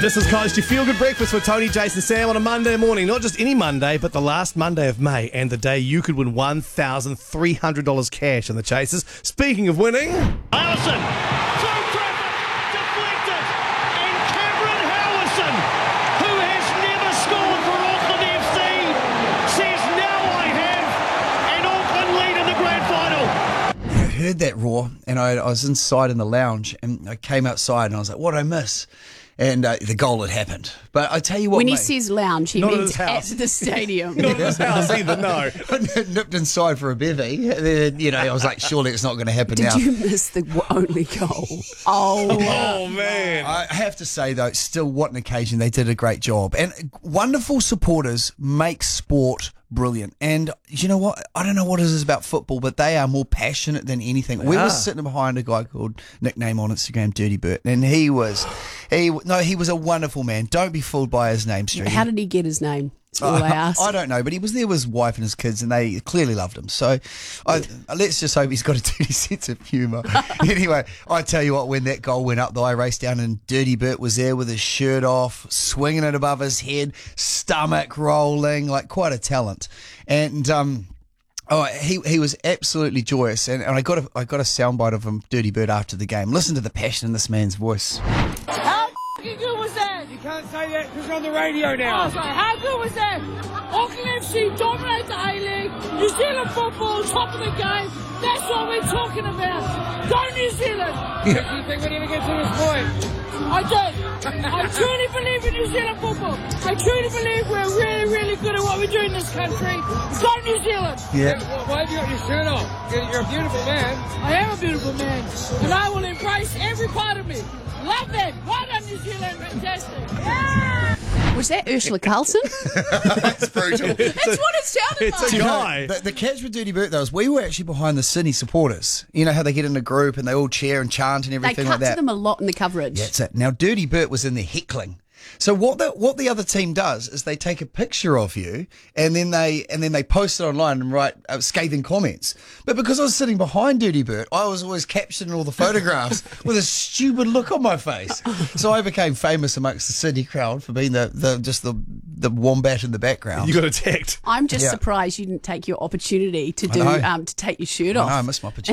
This is Coast, your feel-good breakfast with Tony, Jason, Sam on a Monday morning. Not just any Monday, but the last Monday of May and the day you could win $1,300 cash in the Chasers. Speaking of winning... Allison, through traffic, deflected, and Cameron Howison, who has never scored for Auckland FC, says now I have an Auckland lead in the grand final. I heard that roar, and I was inside in the lounge, and I came outside, and I was like, what did I miss? And the goal had happened. But I tell you what, when he mate, says lounge, he Not at means his house. at the stadium. Not in his house either, no. I nipped inside for a bevy. You know, I was like, surely it's not going to happen now. Did you miss the only goal? Oh, man. I have to say, though, still, what an occasion. They did a great job. And wonderful supporters make sport brilliant. And you know what? I don't know what it is about football, but they are more passionate than anything. We were sitting behind a guy called, nickname on Instagram, Dirty Bert, and he was a wonderful man. Don't be fooled by his name, Street. How did he get his name? That's all I asked. I don't know, but he was there with his wife and his kids, and they clearly loved him. So let's just hope he's got a dirty sense of humour. Anyway, I tell you what, when that goal went up, though, I raced down, and Dirty Bert was there with his shirt off, swinging it above his head, stomach rolling, like quite a talent. And he was absolutely joyous, and I got a soundbite of him, Dirty Bert, after the game. Listen to the passion in this man's voice. How good was that? You can't say that because you're on the radio now. Oh, sorry. How good was that? Auckland FC dominate the A-League. New Zealand football, top of the game. That's what we're talking about. Go New Zealand. Do you think we'd ever get to this point? I do. I truly believe in New Zealand football. I truly believe we're really, really good at what we do in this country. Go New Zealand. Yeah. Why have you got your shirt off? You're a beautiful man. I am a beautiful man, and I will embrace every part of me. Love that. Well done, New Zealand. Fantastic. Yeah. Was that Ursula Carlson? That's brutal. That's what it sounded It's like. a guy. The catch with Dirty Bert, though, is we were actually behind the Sydney supporters. You know how they get in a group and they all cheer and chant and They everything cut like that? to them a lot in the coverage. That's it. Now, Dirty Bert was in there heckling. So what the other team does is they take a picture of you and then they post it online and write scathing comments. But because I was sitting behind Dirty Bert, I was always capturing all the photographs with a stupid look on my face. So I became famous amongst the Sydney crowd for being the wombat in the background. You got attacked. I'm just Yeah. surprised you didn't take your opportunity to I know. to take your shirt I off. know, I missed my opportunity.